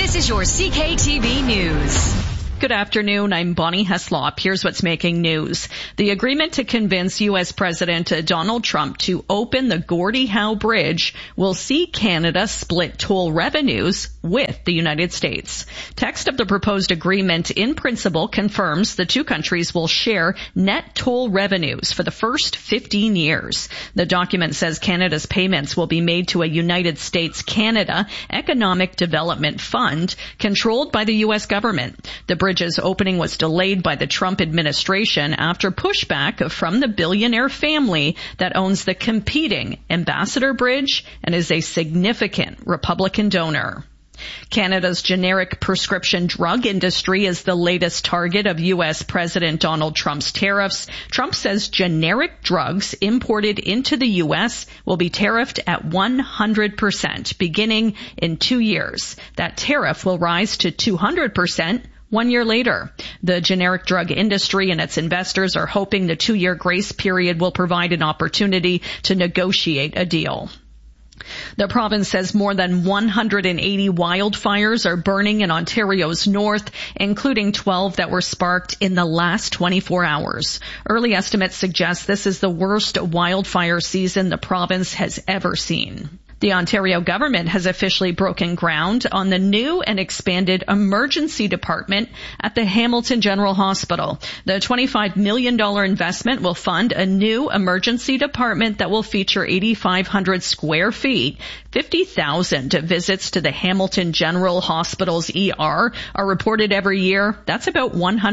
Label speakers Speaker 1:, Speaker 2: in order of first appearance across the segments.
Speaker 1: This is your CKTV News.
Speaker 2: Good afternoon. I'm Bonnie Heslop. Here's what's making news. The agreement to convince U.S. President Donald Trump to open the Gordie Howe Bridge will see Canada split toll revenues with the United States. Text of the proposed agreement in principle confirms the two countries will share net toll revenues for the first 15 years. The document says Canada's payments will be made to a United States-Canada Economic Development Fund controlled by the U.S. government. The bridge's opening was delayed by the Trump administration after pushback from the billionaire family that owns the competing Ambassador Bridge and is a significant Republican donor. Canada's generic prescription drug industry is the latest target of U.S. President Donald Trump's tariffs. Trump says generic drugs imported into the U.S. will be tariffed at 100% beginning in 2 years. That tariff will rise to 200% 1 year later. The generic drug industry and its investors are hoping the 2-year grace period will provide an opportunity to negotiate a deal. The province says more than 180 wildfires are burning in Ontario's north, including 12 that were sparked in the last 24 hours. Early estimates suggest this is the worst wildfire season the province has ever seen. The Ontario government has officially broken ground on the new and expanded emergency department at the Hamilton General Hospital. The $25 million investment will fund a new emergency department that will feature 8,500 square feet. 50,000 visits to the Hamilton General Hospital's ER are reported every year. That's about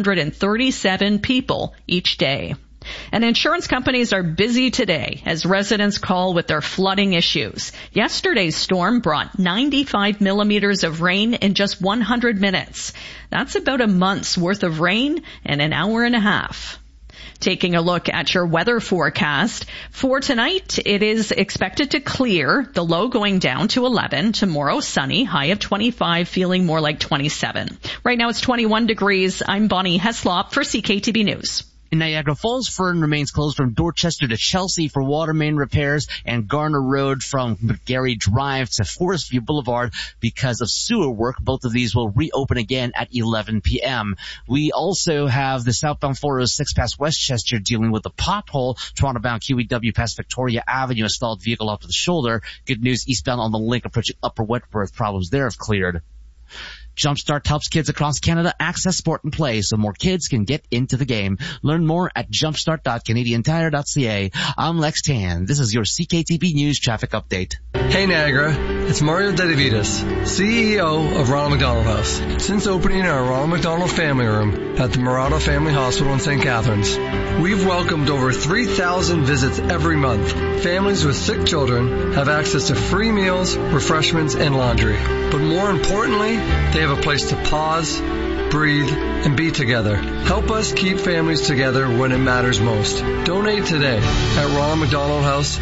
Speaker 2: 137 people each day. And insurance companies are busy today as residents call with their flooding issues. Yesterday's storm brought 95 millimeters of rain in just 100 minutes. That's about a month's worth of rain in an hour and a half. Taking a look at your weather forecast. For tonight, it is expected to clear, the low going down to 11. Tomorrow, sunny, high of 25, feeling more like 27. Right now, it's 21 degrees. I'm Bonnie Heslop for CKTV News.
Speaker 3: In Niagara Falls, Fern remains closed from Dorchester to Chelsea for water main repairs, and Garner Road from McGarry Drive to Forest View Boulevard because of sewer work. Both of these will reopen again at 11 p.m. We also have the southbound 406 past Westchester dealing with a pothole. Toronto-bound QEW past Victoria Avenue, a stalled vehicle off to the shoulder. Good news, eastbound on the link approaching Upper Wentworth, problems there have cleared. Jumpstart helps kids across Canada access sport and play so more kids can get into the game. Learn more at jumpstart.canadiantire.ca. I'm Lex Tan. This is your CKTV News traffic update.
Speaker 4: Hey Niagara, it's Mario Dedivitas, CEO of Ronald McDonald House. Since opening our Ronald McDonald Family Room at the Murata Family Hospital in St. Catharines, we've welcomed over 3,000 visits every month. Families with sick children have access to free meals, refreshments, and laundry. But more importantly, they have a place to pause, breathe, and be together. Help us keep families together when it matters most. Donate today at Ronald McDonald House,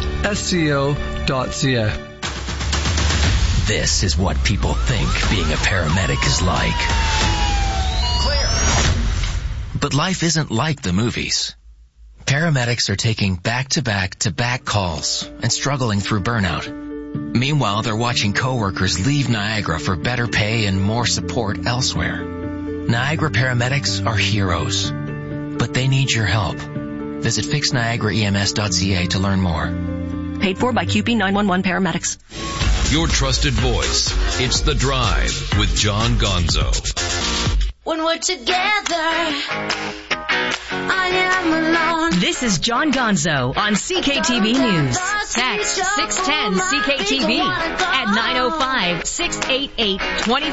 Speaker 4: SCO.ca.
Speaker 5: This is what people think being a paramedic is like. Clear. But life isn't like the movies. Paramedics are taking back-to-back-to-back calls and struggling through burnout. Meanwhile, they're watching coworkers leave Niagara for better pay and more support elsewhere. Niagara paramedics are heroes, but they need your help. Visit fixniagaraems.ca to learn more.
Speaker 6: Paid for by QP 911 paramedics.
Speaker 7: Your trusted voice. It's The Drive with John Gonzo.
Speaker 8: When we're together, I am alone.
Speaker 1: This is John Gonzo on CKTV News. Text 610 CKTV at 905-688-20.